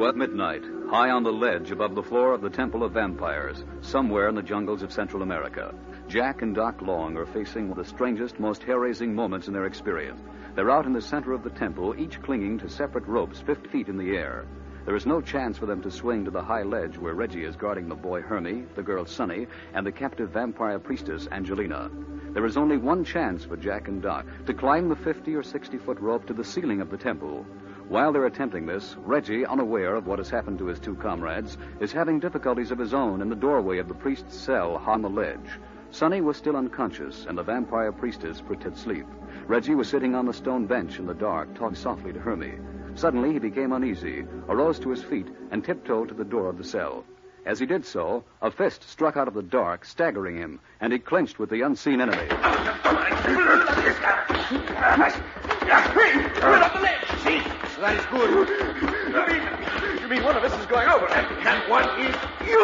'Twas midnight, high on the ledge above the floor of the Temple of Vampires, somewhere in the jungles of Central America. Jack and Doc Long are facing one of the strangest, most hair-raising moments in their experience. They're out in the center of the temple, each clinging to separate ropes 50 feet in the air. There is no chance for them to swing to the high ledge where Reggie is guarding the boy Hermie, the girl Sunny, and the captive vampire priestess Angelina. There is only one chance for Jack and Doc to climb the 50 or 60-foot rope to the ceiling of the temple. While they're attempting this, Reggie, unaware of what has happened to his two comrades, is having difficulties of his own in the doorway of the priest's cell on the ledge. Sunny was still unconscious, and the vampire priestess pretended sleep. Reggie was sitting on the stone bench in the dark, talking softly to Hermie. Suddenly, he became uneasy, arose to his feet, and tiptoed to the door of the cell. As he did so, a fist struck out of the dark, staggering him, and he clenched with the unseen enemy. We're up the ledge. See? That is good. You mean one of us is going over? And one is you.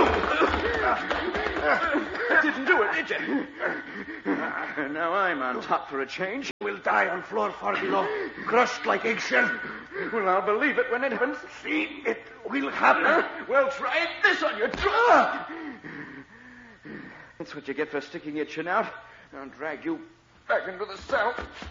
Didn't do it, did you? Now I'm on top for a change. We'll die on floor far below, crushed like eggshell. Well, I'll believe it when it happens. See, it will happen. Well, try it. This on your That's what you get for sticking your chin out. I'll drag you back into the cell.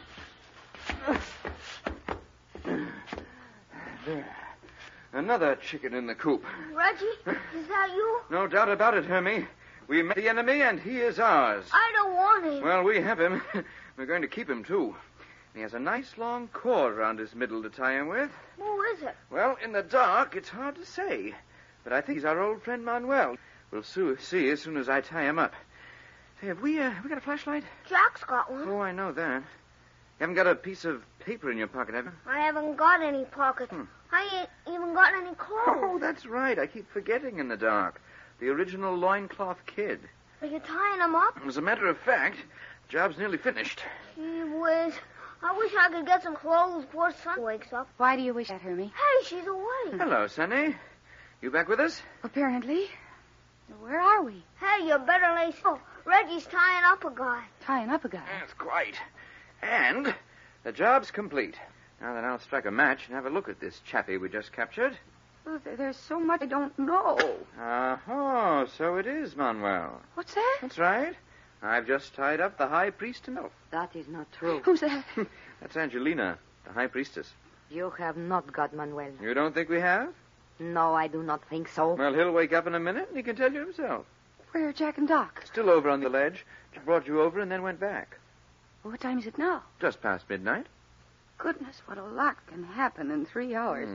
There. Another chicken in the coop. Reggie, is that you? No doubt about it, Hermie. We met the enemy, and he is ours. I don't want him. Well, we have him. We're going to keep him, too. He has a nice long cord around his middle to tie him with. Who is it? Well, in the dark, it's hard to say. But I think he's our old friend Manuel. We'll see as soon as I tie him up. Say, have we got a flashlight? Jack's got one. Oh, I know that. You haven't got a piece of paper in your pocket, have you? I haven't got any pockets. I ain't even got any clothes. Oh, that's right. I keep forgetting in the dark. The original loincloth kid. Are you tying him up? As a matter of fact, job's nearly finished. Gee whiz. I wish I could get some clothes before Sun wakes up. Why do you wish that, Hermie? Hey, she's awake. Hello, Sonny. You back with us? Apparently. Where are we? Hey, you better lay still. Reggie's tying up a guy. Tying up a guy. That's quite. And the job's complete. Now then, I'll strike a match and have a look at this chappie we just captured. Oh, there's so much I don't know. Oh, so it is, Manuel. What's that? That's right. I've just tied up the high priest himself. That is not true. Who's that? That's Angelina, the high priestess. You have not got Manuel. You don't think we have? No, I do not think so. Well, he'll wake up in a minute and he can tell you himself. Where are Jack and Doc? Still over on the ledge. Just brought you over and then went back. What time is it now? Just past midnight. Goodness, what a lot can happen in 3 hours.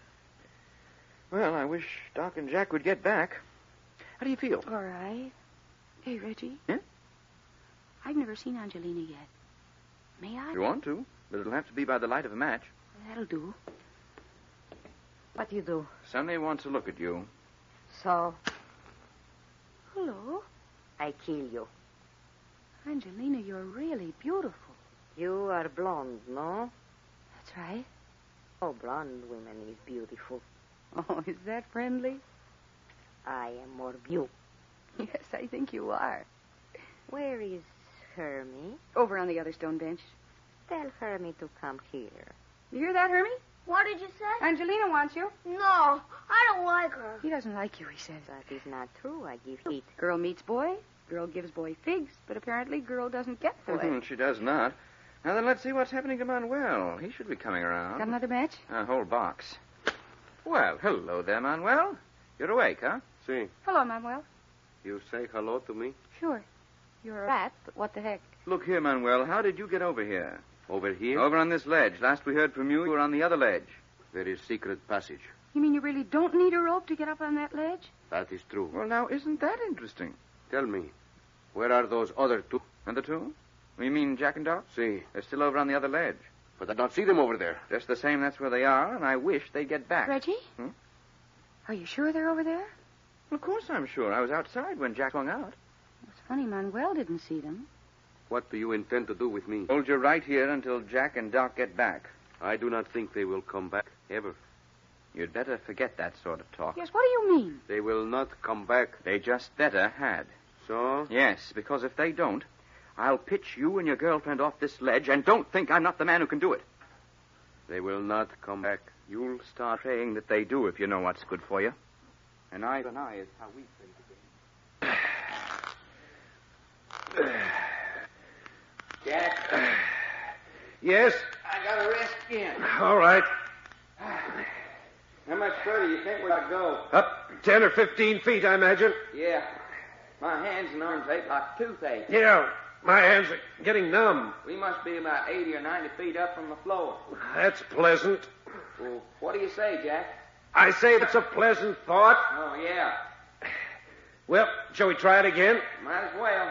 Well, I wish Doc and Jack would get back. How do you feel? All right. Hey, Reggie. Yeah? I've never seen Angelina yet. May I? If you want to, but it'll have to be by the light of a match. That'll do. What you do? Sonny wants to look at you. So, Hello. I kill you. Angelina, you're really beautiful. You are blonde, no? That's right. Oh, blonde women is beautiful. Oh, is that friendly? I am more beautiful. Yes, I think you are. Where is Hermie? Over on the other stone bench. Tell Hermie to come here. You hear that, Hermie? What did you say? Angelina wants you. No, I don't like her. He doesn't like you, he says. That is not true. I give heat. Girl meets boy. Girl gives boy figs. But apparently girl doesn't get boy. She does not. Now then, let's see what's happening to Manuel. He should be coming around. Got another match? A whole box. Well, hello there, Manuel. You're awake, huh? See, Hello, Manuel. you say hello to me? Sure. You're a rat, but what the heck? Look here, Manuel. How did you get over here? Over here, Over on this ledge. Last we heard from you, you were on the other ledge. there is secret passage. You mean you really don't need a rope to get up on that ledge? That is true. Well, now, isn't that interesting? Tell me, where are those other two? And the two? You mean Jack and Doc? See, They're still over on the other ledge. but I don't see them over there. Just the same, that's where they are, and I wish they'd get back. Reggie? Hmm? Are you sure they're over there? Of course I'm sure. I was outside when Jack hung out. It's funny Manuel didn't see them. What do you intend to do with me? Hold you right here until Jack and Doc get back. I do not think they will come back, ever. You'd better forget that sort of talk. Yes, what do you mean? They will not come back. They just better had. So? Yes, because if they don't, I'll pitch you and your girlfriend off this ledge, and don't think I'm not the man who can do it. They will not come back. You'll start praying that they do if you know what's good for you. And eye is how we play the game. Jack, Yes? I gotta rest again. All right. How much further do you think we ought to go? Up 10 or 15 feet, I imagine. Yeah. My hands and arms ache like toothache. Yeah, my hands are getting numb. We must be about 80 or 90 feet up from the floor. That's pleasant. Well, what do you say, Jack? I say that's a pleasant thought. Oh, yeah. Well, shall we try it again? Might as well.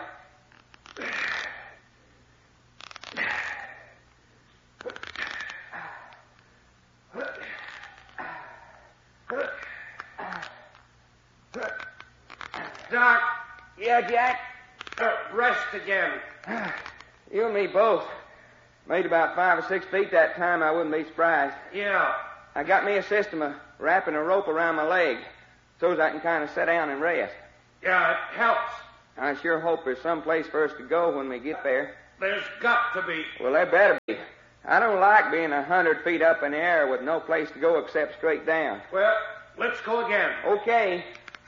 Doc, Yeah, Jack? rest again. You and me both. Made about 5 or 6 feet that time, I wouldn't be surprised. Yeah. I got me a system of wrapping a rope around my leg so as I can kind of sit down and rest. Yeah, it helps. I sure hope there's some place for us to go when we get there. There's got to be. Well, there better be. I don't like being 100 feet up in the air with no place to go except straight down. Well, let's go again. Okay.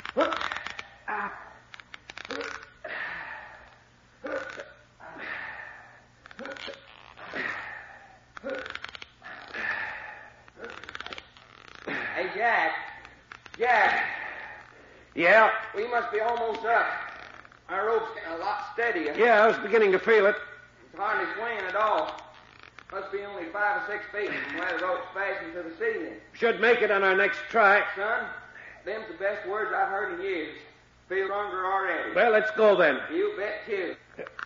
Hey, Jack. Jack, Yeah. we must be almost up. Our rope's getting a lot steadier. Yeah, I was beginning to feel it. It's hardly swaying at all. Must be only 5 or 6 feet from where the rope's fastened to the ceiling. Should make it on our next try. Son, them's the best words I've heard in years. Feel stronger already. Well, let's go then. You bet, too.